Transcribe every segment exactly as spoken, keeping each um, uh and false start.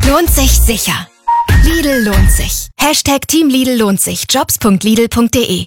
Lohnt sich sicher. Lidl lohnt sich. Hashtag Team Lidl lohnt sich. Jobs punkt lidl punkt de.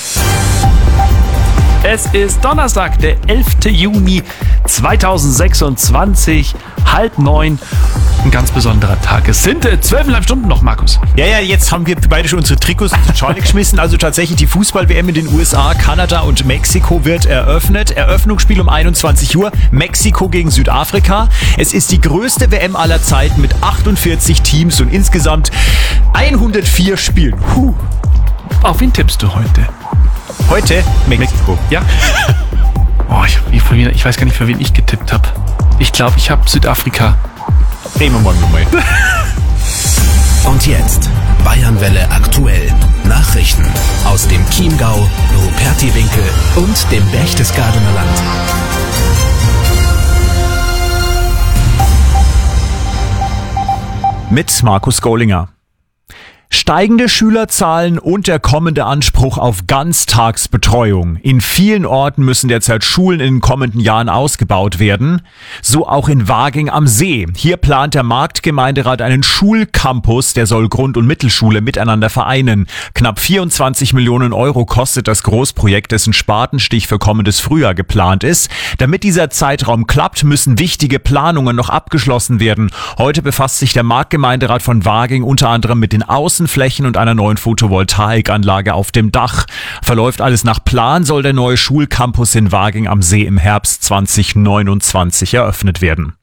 Es ist Donnerstag, der elfte Juni zweitausendsechsundzwanzig, halb neun. Ein ganz besonderer Tag. Es sind äh, zwölfeinhalb Stunden noch, Markus. Ja, ja, jetzt haben wir beide schon unsere Trikots in die Schale geschmissen. Also tatsächlich die Fußball-W M in den U S A, Kanada und Mexiko wird eröffnet. Eröffnungsspiel um einundzwanzig Uhr. Mexiko gegen Südafrika. Es ist die größte W M aller Zeiten mit achtundvierzig Teams und insgesamt hundertvier Spielen. Puh. Auf wen tippst du heute? Heute Mexiko. Ja? Oh, ich, ich weiß gar nicht, für wen ich getippt habe. Ich glaube, ich habe Südafrika. Reden wir morgen nochmal. Und jetzt Bayernwelle aktuell. Nachrichten aus dem Chiemgau, Rupertiwinkel und dem Berchtesgadener Land. Mit Markus Gollinger. Steigende Schülerzahlen und der kommende Anspruch auf Ganztagsbetreuung. In vielen Orten müssen derzeit Schulen in den kommenden Jahren ausgebaut werden. So auch in Waging am See. Hier plant der Marktgemeinderat einen Schulcampus, der soll Grund- und Mittelschule miteinander vereinen. Knapp vierundzwanzig Millionen Euro kostet das Großprojekt, dessen Spatenstich für kommendes Frühjahr geplant ist. Damit dieser Zeitraum klappt, müssen wichtige Planungen noch abgeschlossen werden. Heute befasst sich der Marktgemeinderat von Waging unter anderem mit den Außen Flächen und einer neuen Photovoltaikanlage auf dem Dach. Verläuft alles nach Plan, soll der neue Schulcampus in Waging am See im Herbst zweitausendneunundzwanzig eröffnet werden.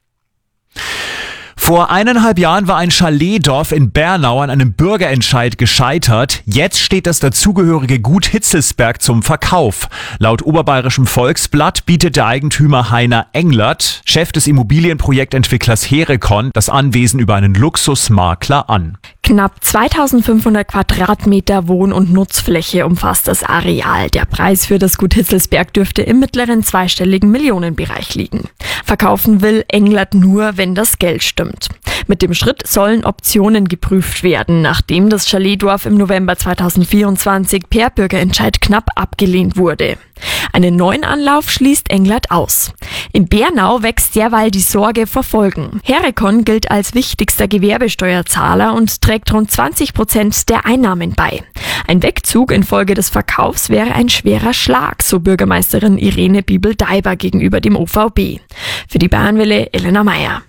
Vor eineinhalb Jahren war ein Chaletdorf in Bernau an einem Bürgerentscheid gescheitert. Jetzt steht das dazugehörige Gut Hitzelsberg zum Verkauf. Laut Oberbayerischem Volksblatt bietet der Eigentümer Heiner Englert, Chef des Immobilienprojektentwicklers Herecon, das Anwesen über einen Luxusmakler an. Knapp zweitausendfünfhundert Quadratmeter Wohn- und Nutzfläche umfasst das Areal. Der Preis für das Gut Hitzelsberg dürfte im mittleren zweistelligen Millionenbereich liegen. Verkaufen will Englert nur, wenn das Geld stimmt. Mit dem Schritt sollen Optionen geprüft werden, nachdem das Chaletdorf im November zweitausendvierundzwanzig per Bürgerentscheid knapp abgelehnt wurde. Einen neuen Anlauf schließt Englert aus. In Bernau wächst derweil die Sorge vor Folgen. Herecon gilt als wichtigster Gewerbesteuerzahler und trägt rund zwanzig Prozent der Einnahmen bei. Ein Wegzug infolge des Verkaufs wäre ein schwerer Schlag, so Bürgermeisterin Irene Biebel-Daiber gegenüber dem O V B. Für die Bayernwelle Elena Meyer.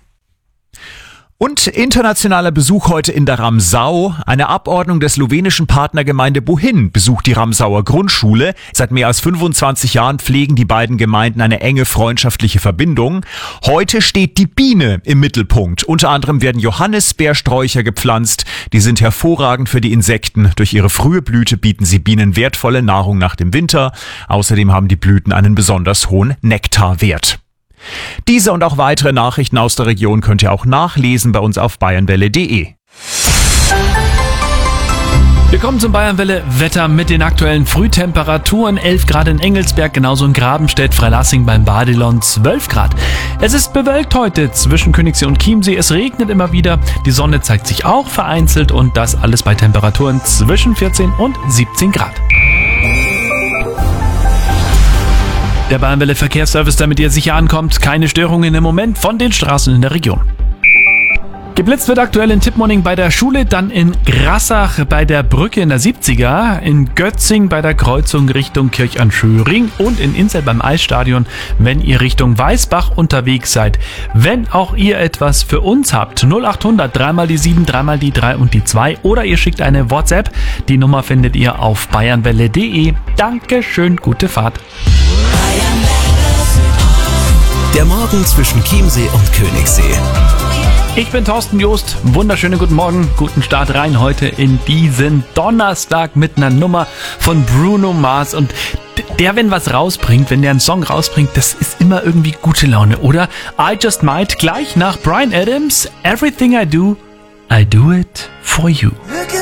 Und internationaler Besuch heute in der Ramsau. Eine Abordnung der slowenischen Partnergemeinde Bohin besucht die Ramsauer Grundschule. Seit mehr als fünfundzwanzig Jahren pflegen die beiden Gemeinden eine enge freundschaftliche Verbindung. Heute steht die Biene im Mittelpunkt. Unter anderem werden Johannisbeersträucher gepflanzt. Die sind hervorragend für die Insekten. Durch ihre frühe Blüte bieten sie Bienen wertvolle Nahrung nach dem Winter. Außerdem haben die Blüten einen besonders hohen Nektarwert. Diese und auch weitere Nachrichten aus der Region könnt ihr auch nachlesen bei uns auf bayernwelle punkt de. Wir kommen zum Bayernwelle-Wetter mit den aktuellen Frühtemperaturen. elf Grad in Engelsberg, genauso in Grabenstedt, Freilassing beim Badelon zwölf Grad. Es ist bewölkt heute zwischen Königssee und Chiemsee. Es regnet immer wieder. Die Sonne zeigt sich auch vereinzelt und das alles bei Temperaturen zwischen vierzehn und siebzehn Grad. Der Bayernwelle Verkehrsservice, damit ihr sicher ankommt. Keine Störungen im Moment von den Straßen in der Region. Geblitzt wird aktuell in Tippmonning bei der Schule, dann in Grassach bei der Brücke in der siebziger, in Götzing bei der Kreuzung Richtung Kirch an Schöring und in Inzell beim Eisstadion, wenn ihr Richtung Weißbach unterwegs seid. Wenn auch ihr etwas für uns habt, null achthundert, dreimal die sieben, dreimal die drei und die zwei oder ihr schickt eine WhatsApp. Die Nummer findet ihr auf bayernwelle punkt de. Dankeschön, gute Fahrt. Der Morgen zwischen Chiemsee und Königssee. Ich bin Thorsten Joost. Wunderschönen guten Morgen, guten Start rein heute in diesen Donnerstag mit einer Nummer von Bruno Mars. Und der, wenn was rausbringt, wenn der einen Song rausbringt, das ist immer irgendwie gute Laune, oder? I Just Might, gleich nach Bryan Adams, Everything I Do, I Do It For You.